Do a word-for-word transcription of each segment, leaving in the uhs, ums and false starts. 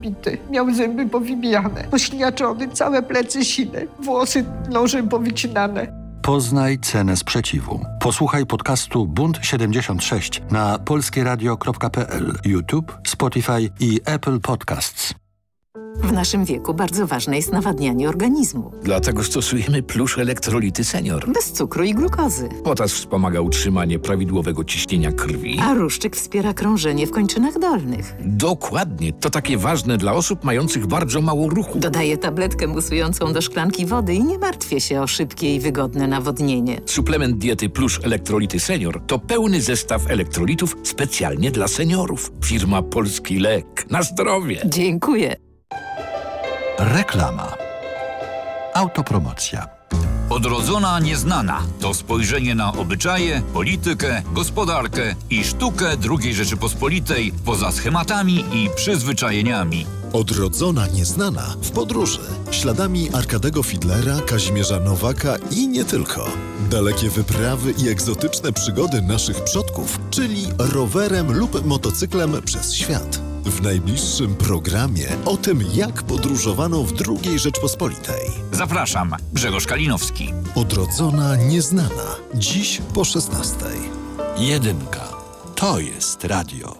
bity. Miał zęby powybijane, pośniaczony, całe plecy sine, włosy nożem powycinane. Poznaj cenę sprzeciwu. Posłuchaj podcastu Bunt siedemdziesiąt sześć na polskieradio kropka pe el, YouTube, Spotify i Apple Podcasts. W naszym wieku bardzo ważne jest nawadnianie organizmu. Dlatego stosujemy Plusz Elektrolity Senior. Bez cukru i glukozy. Potas wspomaga utrzymanie prawidłowego ciśnienia krwi. A ruszczyk wspiera krążenie w kończynach dolnych. Dokładnie. To takie ważne dla osób mających bardzo mało ruchu. Dodaję tabletkę musującą do szklanki wody i nie martwię się o szybkie i wygodne nawodnienie. Suplement diety Plusz Elektrolity Senior to pełny zestaw elektrolitów specjalnie dla seniorów. Firma Polski Lek. Na zdrowie. Dziękuję. Reklama. Autopromocja. Odrodzona Nieznana to spojrzenie na obyczaje, politykę, gospodarkę i sztukę drugiej Rzeczypospolitej poza schematami i przyzwyczajeniami. Odrodzona Nieznana w podróży. Śladami Arkadego Fidlera, Kazimierza Nowaka i nie tylko. Dalekie wyprawy i egzotyczne przygody naszych przodków, czyli rowerem lub motocyklem przez świat. W najbliższym programie o tym, jak podróżowano w drugiej Rzeczpospolitej. Zapraszam, Grzegorz Kalinowski. Odrodzona Nieznana. Dziś po szesnastej. Jedynka. To jest radio.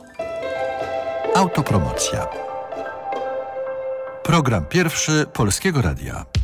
Autopromocja. Program pierwszy Polskiego Radia.